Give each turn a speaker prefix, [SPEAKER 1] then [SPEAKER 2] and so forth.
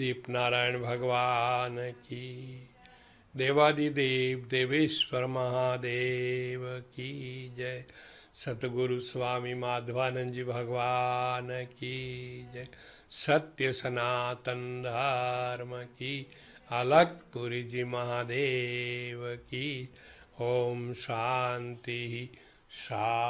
[SPEAKER 1] दीप नारायण भगवान की, देवादिदेव देवेश्वर महादेव की जय। सतगुरु स्वामी माधवानंद जी भगवान की जय। सत्य सनातन धर्म की, अलगपुरी जी महादेव की। ओम शांति शांति।